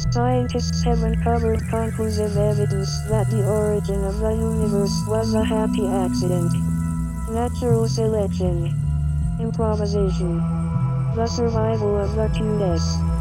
Scientists have uncovered conclusive evidence that the origin of the universe was a happy accident. Natural selection. Improvisation. The survival of the cutest.